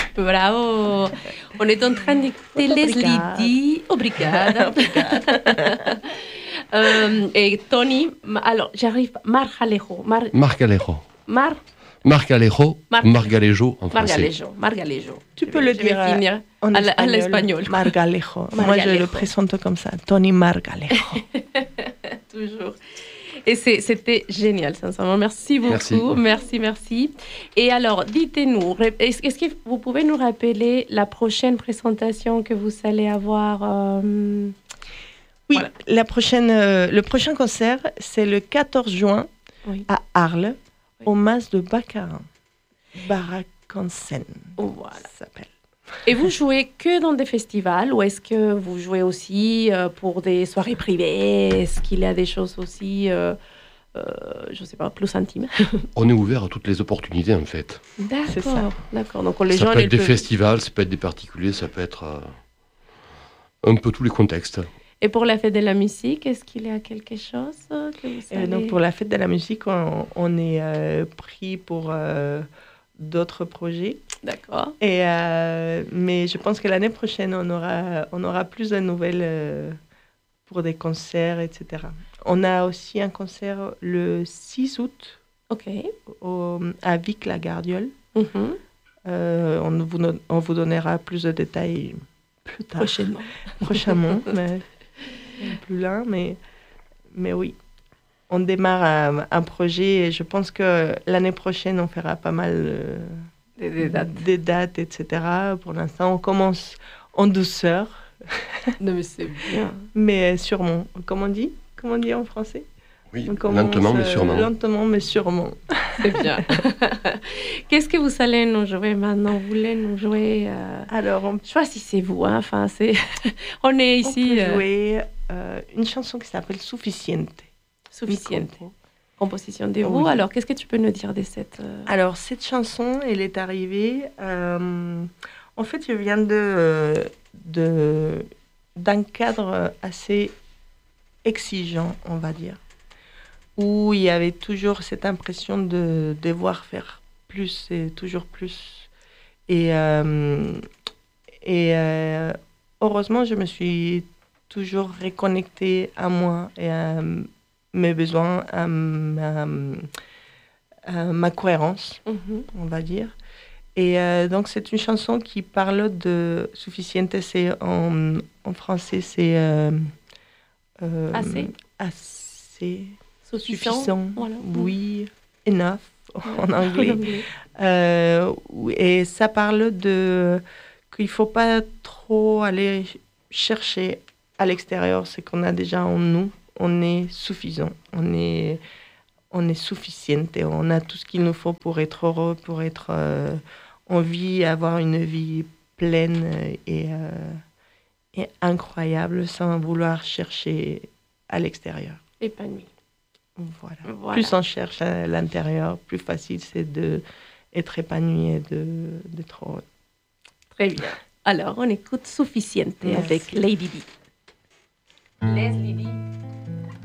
Bravo. On est en train d'écouter Leslie D. Obrigada. Et Tony, alors j'arrive, Margalejo. Margalejo. Margalejo Margalejo en français. Margalejo. Tu peux le dire à l'espagnol. Margalejo. Moi, je le présente comme ça. Tony Margalejo. Toujours. Et c'était génial, sincèrement. Merci beaucoup. Merci. Et alors, dites-nous, est-ce que vous pouvez nous rappeler la prochaine présentation que vous allez avoir Oui, voilà. Le prochain concert, c'est le 14 juin à Arles, au Mas de Baccarin. Barakansen, voilà. Ça s'appelle. Et vous jouez que dans des festivals ou est-ce que vous jouez aussi pour des soirées privées? Est-ce qu'il y a des choses aussi, je ne sais pas, plus intimes? On est ouvert à toutes les opportunités en fait. D'accord. Donc, les ça gens, peut être des festivals, ça peut être des particuliers, ça peut être un peu tous les contextes. Et pour la fête de la musique, est-ce qu'il y a quelque chose que vous savez? Donc pour la fête de la musique, on est pris pour d'autres projets. D'accord. Mais je pense que l'année prochaine, on aura plus de nouvelles pour des concerts, etc. On a aussi un concert le 6 août à Vic-la-Gardiole. On vous donnera plus de détails plus tard. Prochainement. Mais plus là, mais oui. On démarre un projet et je pense que l'année prochaine, on fera pas mal des dates, etc. Pour l'instant, on commence en douceur. Non, mais c'est bien. Mais sûrement. Comment on dit en français? Oui, lentement mais sûrement. Lentement mais sûrement. C'est bien. Qu'est-ce que vous allez nous jouer maintenant? Vous voulez nous jouer Alors, choisissez-vous. Hein? Enfin, on est ici. On peut jouer une chanson qui s'appelle Suficiente. Composition de vous. Alors, qu'est-ce que tu peux nous dire de cette... Alors, cette chanson, elle est arrivée... en fait, je viens d'un cadre assez exigeant, on va dire, où il y avait toujours cette impression de devoir faire plus et toujours plus. Et heureusement, je me suis toujours reconnectée à moi et à mes besoins, à ma cohérence, on va dire. Et donc, c'est une chanson qui parle de Suficiente, c'est en français, c'est... assez suffisant, voilà. Oui, enough en anglais. Et ça parle de qu'il ne faut pas trop aller chercher à l'extérieur ce qu'on a déjà en nous. On est suffisant, on est suffisante, on a tout ce qu'il nous faut pour être heureux, pour être en vie, avoir une vie pleine et incroyable sans vouloir chercher à l'extérieur. Épanoui. Voilà. Plus on cherche à l'intérieur, plus facile c'est d'être épanoui et d'être heureux. Très bien. Alors, on écoute Suficiente avec Lady D. Leslie D.